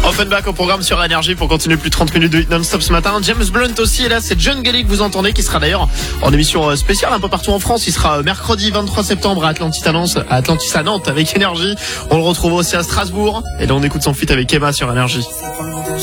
Offenbach au programme sur Énergie pour continuer plus de 30 minutes de hit non-stop ce matin. James Blunt aussi est là, c'est John Gelly que vous entendez, qui sera d'ailleurs en émission spéciale un peu partout en France. Il sera mercredi 23 septembre à Atlantis à Nantes avec Énergie. On le retrouve aussi à Strasbourg. Et là on écoute son feat avec Emma sur Énergie.